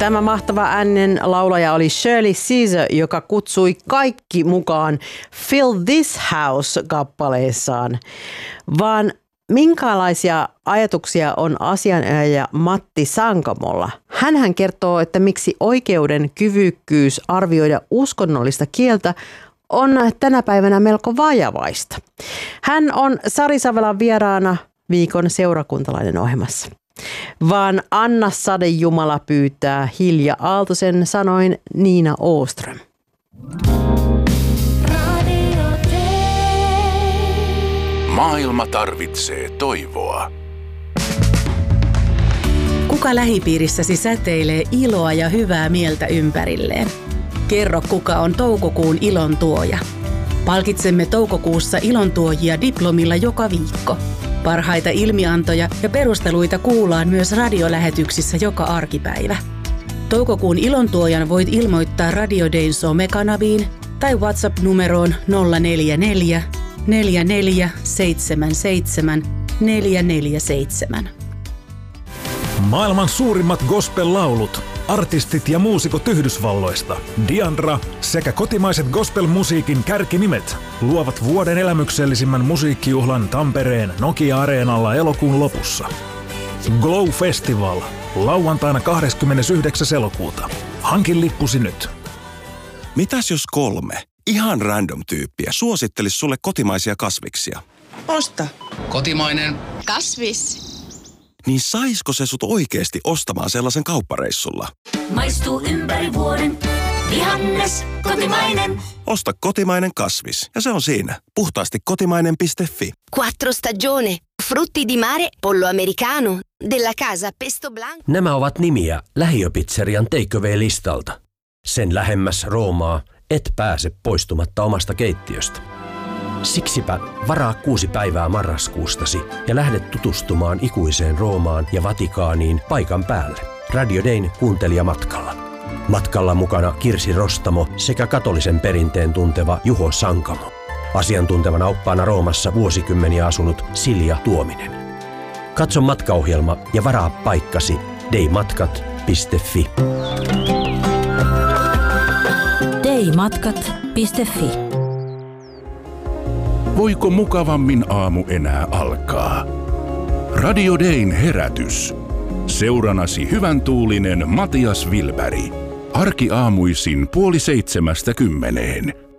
Tämä mahtava äänen laulaja oli Shirley Caesar, joka kutsui kaikki mukaan Fill This House-kappaleessaan. Vaan minkälaisia ajatuksia on asianajaja Matti Sankamolla? Hänhän kertoo, että miksi oikeuden kyvykkyys arvioida uskonnollista kieltä on tänä päivänä melko vajavaista. Hän on Sari Savelan vieraana viikon seurakuntalainen ohjelmassa. Vaan Anna Sadejumala pyytää Hilja Aaltosen sanoin Niina Åström. Maailma tarvitsee toivoa. Kuka lähipiirissäsi säteilee iloa ja hyvää mieltä ympärilleen? Kerro, kuka on toukokuun ilon tuoja. Palkitsemme toukokuussa ilontuojia diplomilla joka viikko. Parhaita ilmiantoja ja perusteluita kuullaan myös radiolähetyksissä joka arkipäivä. Toukokuun ilontuojan voit ilmoittaa Radio Dayn somekanaviin tai WhatsApp-numeroon 044 4477 447. Maailman suurimmat gospel-laulut, artistit ja muusikot Yhdysvalloista, Diandra sekä kotimaiset gospel-musiikin kärkinimet luovat vuoden elämyksellisimmän musiikkijuhlan Tampereen Nokia-areenalla elokuun lopussa. Glow Festival, lauantaina 29. elokuuta. Hankin lippusi nyt. Mitäs jos 3 ihan random tyyppiä suosittelis sulle kotimaisia kasviksia? Osta. Kotimainen. Kasvis. Niin saisko se sut oikeesti ostamaan sellaisen kauppareissulla? Maistuu ympäri vuoden. Vihannes, kotimainen. Osta kotimainen kasvis ja se on siinä. Puhtaasti kotimainen.fi. Quattro stagione. Frutti di mare, pollo americano, della casa pesto blanco. Nämä ovat nimiä lähiöpizzerian take-away-listalta. Sen lähemmäs Roomaa et pääse poistumatta omasta keittiöstä. Siksipä varaa 6 päivää marraskuustasi ja lähde tutustumaan ikuiseen Roomaan ja Vatikaaniin paikan päälle. Radio Dayn kuuntelijamatkalla. Matkalla mukana Kirsi Rostamo sekä katolisen perinteen tunteva Juho Sankamo. Asiantuntevana oppaana Roomassa vuosikymmeniä asunut Silja Tuominen. Katso matkaohjelma ja varaa paikkasi daymatkat.fi. daymatkat.fi. Voiko mukavammin aamu enää alkaa? Radio Dayn herätys. Seuranasi hyvän tuulinen Matias Wilberg. Arkiaamuisin 6:30.